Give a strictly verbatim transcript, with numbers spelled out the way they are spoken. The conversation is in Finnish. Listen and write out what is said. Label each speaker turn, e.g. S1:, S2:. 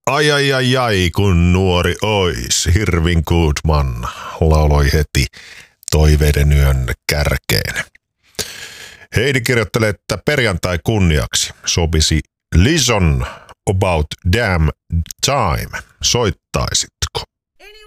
S1: Ai ai ai ai, kun nuori ois, Hirvin Goodman lauloi heti toiveiden yön kärkeen. Heidi kirjoittelee, että perjantai kunniaksi sopisi Listen About Damn Time, soittaisit.